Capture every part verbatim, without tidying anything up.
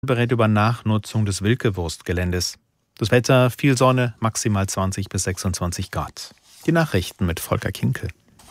berät über Nachnutzung des Wilke-Wurst-Geländes. Das Wetter, viel Sonne, maximal zwanzig bis sechsundzwanzig Grad. Die Nachrichten mit Volker Kinkel.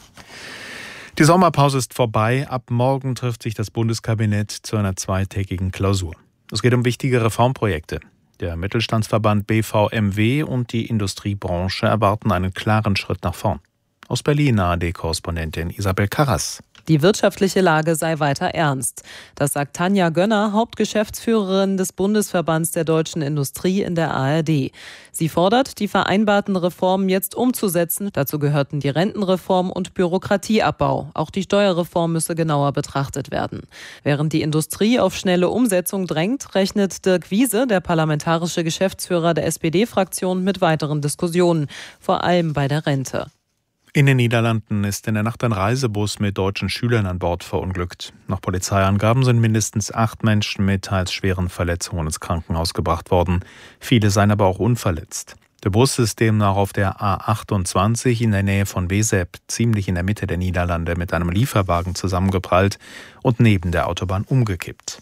Die Sommerpause ist vorbei. Ab morgen trifft sich das Bundeskabinett zu einer zweitägigen Klausur. Es geht um wichtige Reformprojekte. Der Mittelstandsverband B V M W und die Industriebranche erwarten einen klaren Schritt nach vorn. Aus Berlin A R D-Korrespondentin Isabel Karras. Die wirtschaftliche Lage sei weiter ernst. Das sagt Tanja Gönner, Hauptgeschäftsführerin des Bundesverbands der deutschen Industrie in der A R D. Sie fordert, die vereinbarten Reformen jetzt umzusetzen. Dazu gehörten die Rentenreform und Bürokratieabbau. Auch die Steuerreform müsse genauer betrachtet werden. Während die Industrie auf schnelle Umsetzung drängt, rechnet Dirk Wiese, der parlamentarische Geschäftsführer der S P D-Fraktion, mit weiteren Diskussionen, vor allem bei der Rente. In den Niederlanden ist in der Nacht ein Reisebus mit deutschen Schülern an Bord verunglückt. Nach Polizeiangaben sind mindestens acht Menschen mit teils schweren Verletzungen ins Krankenhaus gebracht worden. Viele seien aber auch unverletzt. Der Bus ist demnach auf der A achtundzwanzig in der Nähe von Wezep, ziemlich in der Mitte der Niederlande, mit einem Lieferwagen zusammengeprallt und neben der Autobahn umgekippt.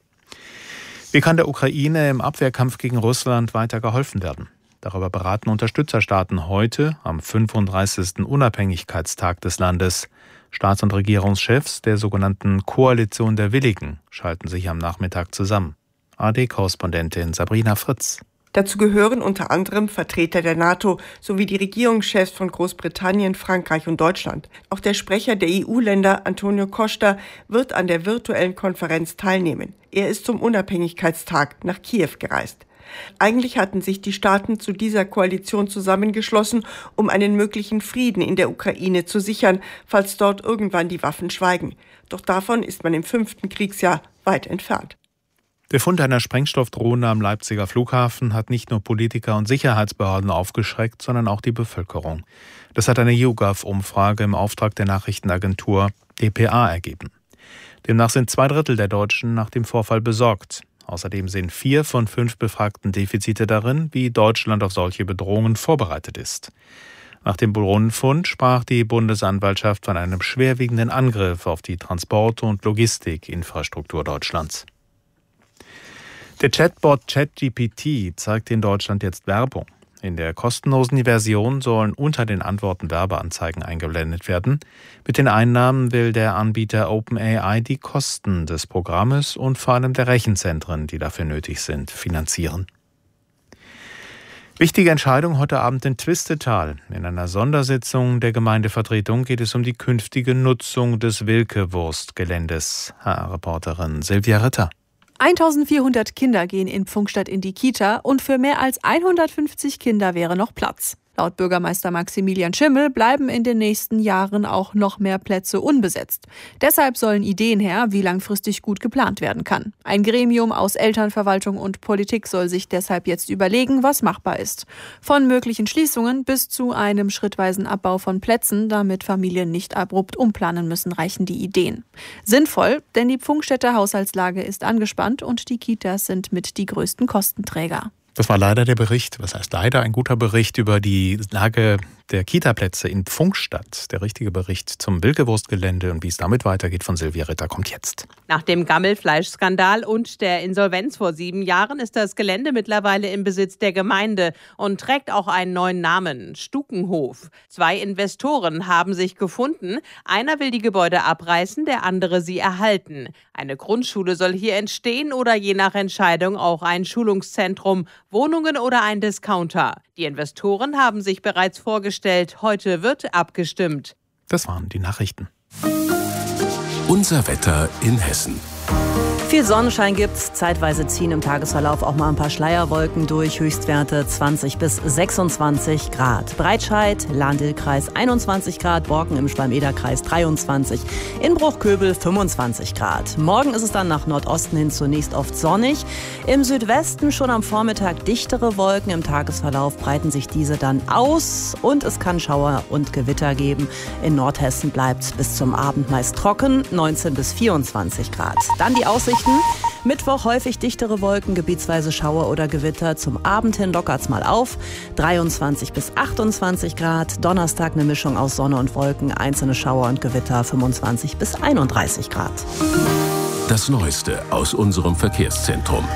Wie kann der Ukraine im Abwehrkampf gegen Russland weiter geholfen werden? Darüber beraten Unterstützerstaaten heute am fünfunddreißigsten Unabhängigkeitstag des Landes. Staats- und Regierungschefs der sogenannten Koalition der Willigen schalten sich am Nachmittag zusammen. A R D-Korrespondentin Sabrina Fritz. Dazu gehören unter anderem Vertreter der NATO sowie die Regierungschefs von Großbritannien, Frankreich und Deutschland. Auch der Sprecher der E U-Länder, Antonio Costa, wird an der virtuellen Konferenz teilnehmen. Er ist zum Unabhängigkeitstag nach Kiew gereist. Eigentlich hatten sich die Staaten zu dieser Koalition zusammengeschlossen, um einen möglichen Frieden in der Ukraine zu sichern, falls dort irgendwann die Waffen schweigen. Doch davon ist man im fünften Kriegsjahr weit entfernt. Der Fund einer Sprengstoffdrohne am Leipziger Flughafen hat nicht nur Politiker und Sicherheitsbehörden aufgeschreckt, sondern auch die Bevölkerung. Das hat eine YouGov-Umfrage im Auftrag der Nachrichtenagentur D P A ergeben. Demnach sind zwei Drittel der Deutschen nach dem Vorfall besorgt. Außerdem sehen vier von fünf Befragten Defizite darin, wie Deutschland auf solche Bedrohungen vorbereitet ist. Nach dem Drohnenfund sprach die Bundesanwaltschaft von einem schwerwiegenden Angriff auf die Transport- und Logistikinfrastruktur Deutschlands. Der Chatbot ChatGPT zeigt in Deutschland jetzt Werbung. In der kostenlosen Version sollen unter den Antworten Werbeanzeigen eingeblendet werden. Mit den Einnahmen will der Anbieter OpenAI die Kosten des Programmes und vor allem der Rechenzentren, die dafür nötig sind, finanzieren. Wichtige Entscheidung heute Abend in Twistetal. In einer Sondersitzung der Gemeindevertretung geht es um die künftige Nutzung des Wilke-Wurst-Geländes. Reporterin Silvia Ritter. eintausendvierhundert Kinder gehen in Pfungstadt in die Kita und für mehr als hundertfünfzig Kinder wäre noch Platz. Laut Bürgermeister Maximilian Schimmel bleiben in den nächsten Jahren auch noch mehr Plätze unbesetzt. Deshalb sollen Ideen her, wie langfristig gut geplant werden kann. Ein Gremium aus Elternverwaltung und Politik soll sich deshalb jetzt überlegen, was machbar ist. Von möglichen Schließungen bis zu einem schrittweisen Abbau von Plätzen, damit Familien nicht abrupt umplanen müssen, reichen die Ideen. Sinnvoll, denn die Pfungstädter Haushaltslage ist angespannt und die Kitas sind mit die größten Kostenträger. Das war leider der Bericht, was heißt leider, ein guter Bericht über die Lage der Kitaplätze in Pfungstadt. Der richtige Bericht zum Wilke-Wurst-Gelände und wie es damit weitergeht von Silvia Ritter kommt jetzt. Nach dem Gammelfleischskandal und der Insolvenz vor sieben Jahren ist das Gelände mittlerweile im Besitz der Gemeinde und trägt auch einen neuen Namen, Stukenhof. Zwei Investoren haben sich gefunden. Einer will die Gebäude abreißen, der andere sie erhalten. Eine Grundschule soll hier entstehen oder je nach Entscheidung auch ein Schulungszentrum, Wohnungen oder ein Discounter. Die Investoren haben sich bereits vorgestellt. Heute wird abgestimmt. Das waren die Nachrichten. Unser Wetter in Hessen. Viel Sonnenschein gibt's. Zeitweise ziehen im Tagesverlauf auch mal ein paar Schleierwolken durch. Höchstwerte zwanzig bis sechsundzwanzig Grad. Breitscheid, Lahn-Dill-Kreis einundzwanzig Grad. Borken im Schwalm-Eder-Kreis dreiundzwanzig. In Bruchköbel fünfundzwanzig Grad. Morgen ist es dann nach Nordosten hin zunächst oft sonnig. Im Südwesten schon am Vormittag dichtere Wolken. Im Tagesverlauf breiten sich diese dann aus. Und es kann Schauer und Gewitter geben. In Nordhessen bleibt's bis zum Abend meist trocken. neunzehn bis vierundzwanzig Grad. Dann die Aussichten. Mittwoch häufig dichtere Wolken, gebietsweise Schauer oder Gewitter. Zum Abend hin lockert's mal auf. dreiundzwanzig bis achtundzwanzig Grad. Donnerstag eine Mischung aus Sonne und Wolken. Einzelne Schauer und Gewitter fünfundzwanzig bis einunddreißig Grad. Das Neueste aus unserem Verkehrszentrum.